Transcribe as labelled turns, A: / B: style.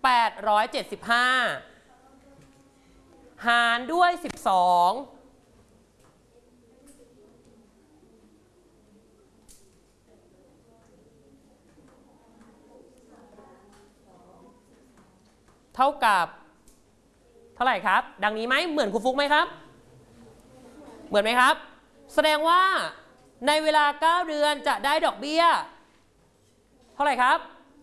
A: 875หารด้วย12เท่ากับเท่าไหร่ครับดังนี้ไหมเหมือนครูฟุกไหมครับเหมือนไหมครับแสดงว่าในเวลา9 เดือนจะได้ดอกเบี้ยเท่าไหร่ครับ